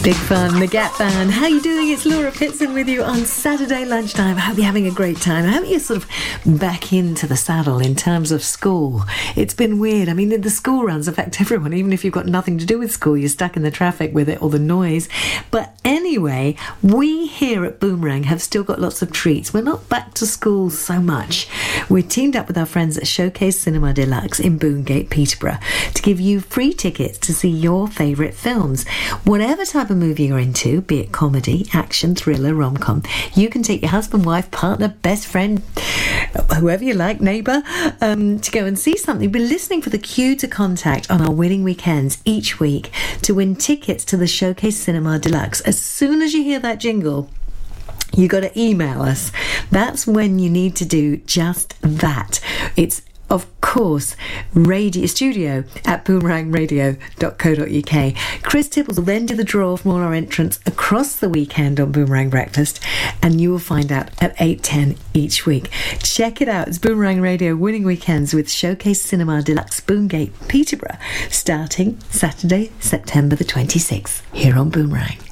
Big fun, the Gap Band. How you doing? It's Laura Pitson with you on Saturday lunchtime. I hope you're having a great time. I hope you're sort of back into the saddle in terms of school. It's been weird. I mean, the school runs affect everyone. Even if you've got nothing to do with school, you're stuck in the traffic with it or the noise. But anyway, we here at Boomerang have still got lots of treats. We're not back to school so much. We're teamed up with our friends at Showcase Cinema Deluxe in Boongate, Peterborough, to give you free tickets to see your favourite films. Whatever type of movie you're into, be it comedy, action, thriller, rom-com, you can take your husband, wife, partner, best friend, whoever you like, neighbour, to go and see something. Be listening for the cue to contact on our winning weekends each week to win tickets to the Showcase Cinema Deluxe. As soon as you hear that jingle, you got to email us. That's when you need to do just that. It's of course, radio studio at boomerangradio.co.uk. Chris Tibbles will then do the draw from all our entrants across the weekend on Boomerang Breakfast, and you will find out at 8:10 each week. Check it out. It's Boomerang Radio winning weekends with Showcase Cinema Deluxe Boongate, Peterborough, starting Saturday, September the 26th, here on Boomerang.